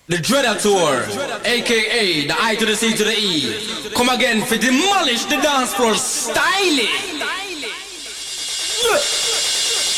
The Dreader Tour, aka the I to the C to the E. Come again for demolish the dance floor styling.